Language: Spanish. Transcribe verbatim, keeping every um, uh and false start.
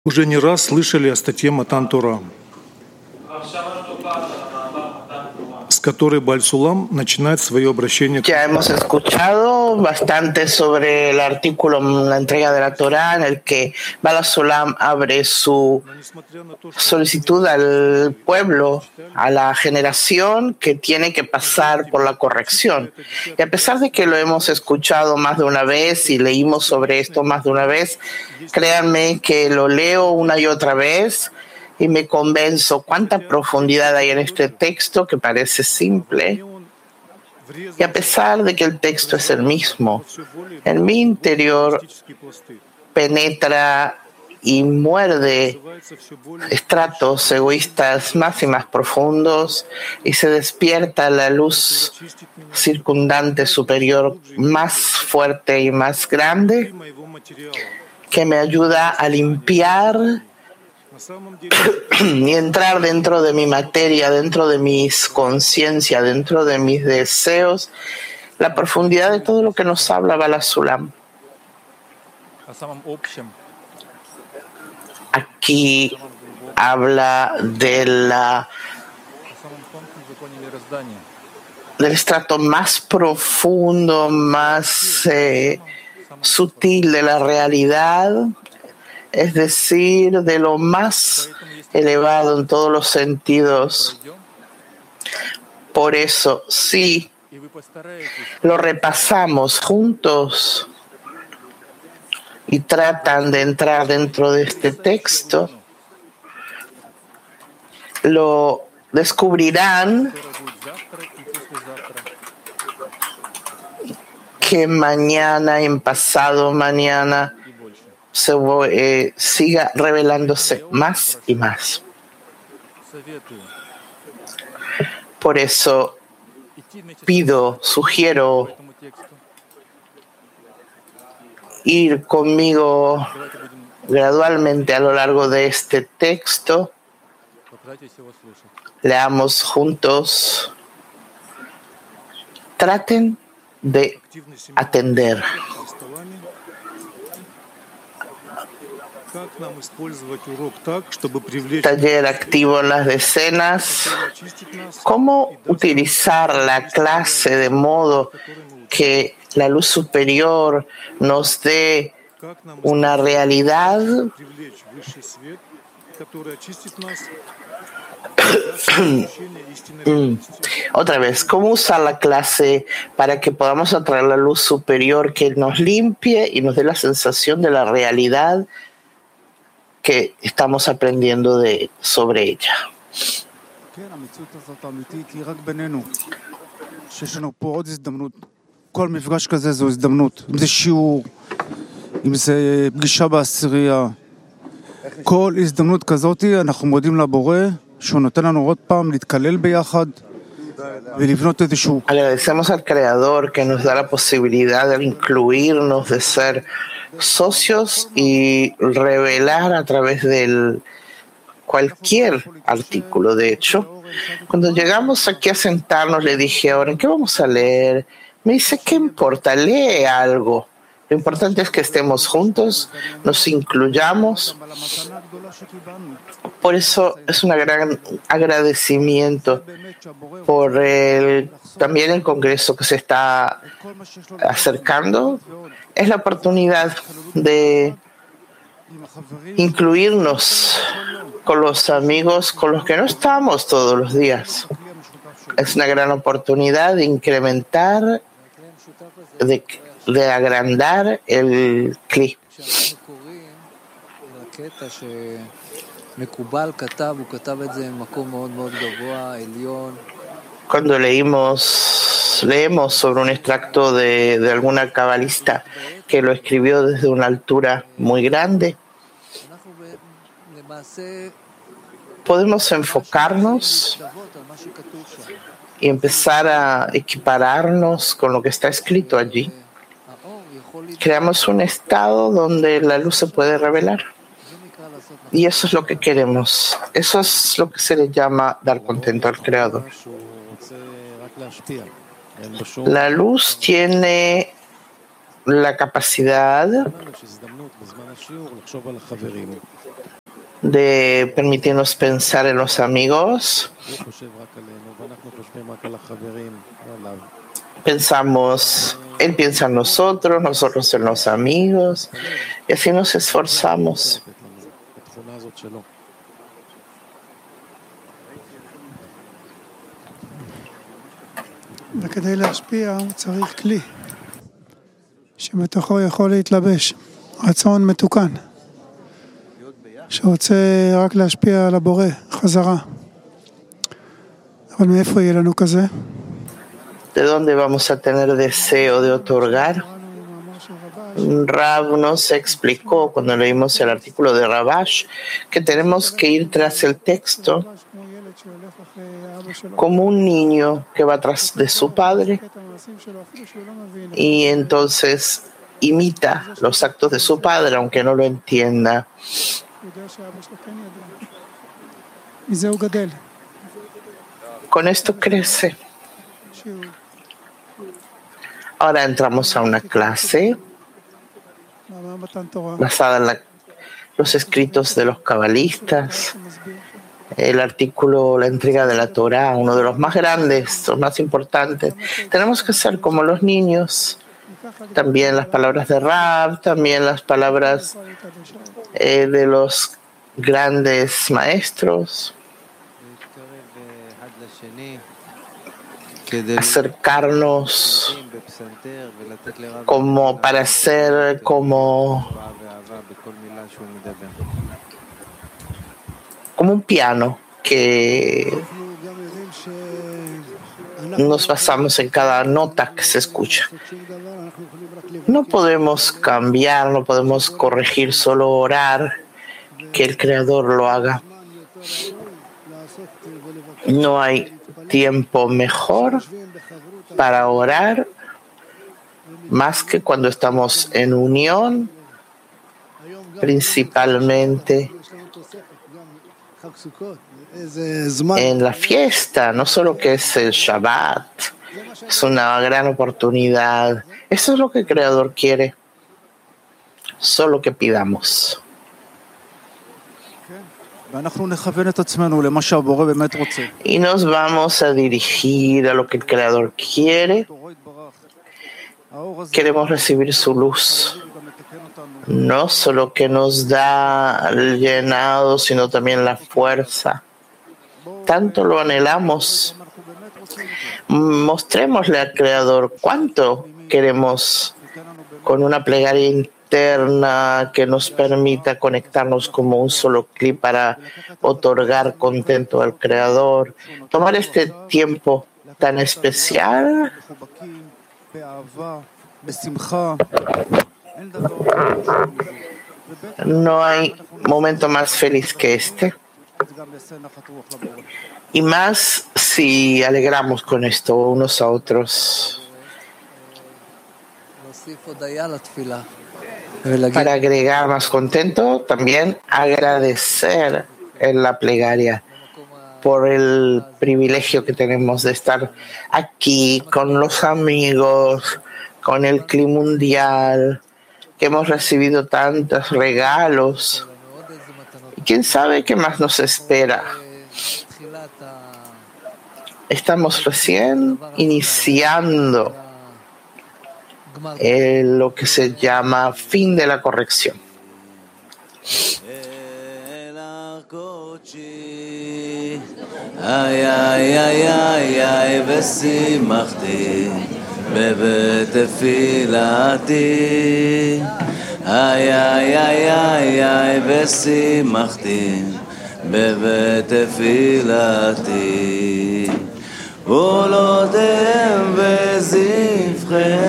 Уже не раз слышали о статье Матан Тора, с которой Бааль Сулам начинает свое обращение к Ya hemos escuchado bastante sobre el artículo, la entrega de la Torá, en el que Bala Sulam abre su solicitud al pueblo, a la generación que tiene que pasar por la corrección. Y a pesar de que lo hemos escuchado más de una vez y leímos sobre esto más de una vez, créanme que lo leo una y otra vez y me convenzo cuánta profundidad hay en este texto que parece simple. Y a pesar de que el texto es el mismo, en mi interior penetra y muerde estratos egoístas más y más profundos y se despierta la luz circundante superior más fuerte y más grande que me ayuda a limpiar y entrar dentro de mi materia, dentro de mis conciencia, dentro de mis deseos, la profundidad de todo lo que nos habla Bala Sulam. Aquí habla de la, del estrato más profundo, más eh, sutil de la realidad, es decir, de lo más elevado en todos los sentidos. Por eso, si lo repasamos juntos y tratan de entrar dentro de este texto, lo descubrirán que mañana, en pasado mañana, se eh, siga revelándose más y más. Por eso pido, sugiero ir conmigo gradualmente a lo largo de este texto. Leamos juntos. Traten de atender. Taller activo en las decenas. ¿Cómo utilizar la clase de modo que la luz superior nos dé una realidad? Otra vez, ¿cómo usar la clase para que podamos atraer la luz superior que nos limpie y nos dé la sensación de la realidad que estamos aprendiendo de, sobre ella? כל מפגש כזה זו הזדמנות, אם זה שיעור, אם זה פגישה בעשירייה, כל הזדמנות כזאת אנחנו מודים לבורא שהוא נותן לנו עוד פעם להתקלל ביחד ולבנות איזשהו. Agradecemos al Creador que nos da la posibilidad de incluirnos, de ser socios y revelar a través del cualquier artículo. De hecho, cuando llegamos aquí a sentarnos, le dije, ahora, ¿en qué vamos a leer? Me dice, ¿qué importa? Lee algo. Lo importante es que estemos juntos, nos incluyamos. Por eso es un gran agradecimiento por el, también el congreso que se está acercando. Es la oportunidad de incluirnos con los amigos con los que no estamos todos los días. Es una gran oportunidad de incrementar, de, de agrandar el cli. Cuando leímos, leemos sobre un extracto de, de alguna cabalista que lo escribió desde una altura muy grande, podemos enfocarnos y empezar a equipararnos con lo que está escrito allí. Creamos un estado donde la luz se puede revelar. Y eso es lo que queremos. Eso es lo que se le llama dar contento al Creador. La luz tiene la capacidad de permitirnos pensar en los amigos. Pensamos, él piensa en nosotros, nosotros en los amigos, y así nos esforzamos. וכדי להשפיע הוא צריך כלי שמתוכו יכול להתלבש, רצון מתוקן שרוצה רק להשפיע על הבורא חזרה. אבל מאיפה יהיה לנו כזה? ¿De dónde vamos a tener deseo de otorgar? Rab nos explicó cuando leímos el artículo de Rabash que tenemos que ir tras el texto como un niño que va tras de su padre y entonces imita los actos de su padre aunque no lo entienda. Con esto crece. Ahora entramos a una clase basada en la, los escritos de los cabalistas, el artículo, la entrega de la Torá, uno de los más grandes, los más importantes. Tenemos que ser como los niños. También las palabras de Rab, también las palabras eh, de los grandes maestros. Acercarnos como para ser como como un piano que nos basamos en cada nota que se escucha. No podemos cambiar, no podemos corregir, solo orar que el Creador lo haga. No hay tiempo mejor para orar más que cuando estamos en unión, principalmente en la fiesta, no solo que es el Shabbat, es una gran oportunidad. Eso es lo que el Creador quiere, solo que pidamos. Y nos vamos a dirigir a lo que el Creador quiere. Queremos recibir su luz, no solo que nos da el llenado, sino también la fuerza. Tanto lo anhelamos. Mostrémosle al Creador cuánto queremos con una plegaria interna que nos permita conectarnos como un solo clip para otorgar contento al Creador. Tomar este tiempo tan especial no hay momento más feliz que este. Y más si alegramos con esto unos a otros. Para agregar más contento, también agradecer en la plegaria por el privilegio que tenemos de estar aquí con los amigos, con el clima mundial, que hemos recibido tantos regalos. Y quién sabe qué más nos espera. Estamos recién iniciando eh, lo que se llama fin de la corrección. ay ay ay ay ay besimachti bebet tefilati ay ay ay ay ay besimachti bebet tefilati ולודם וזבחי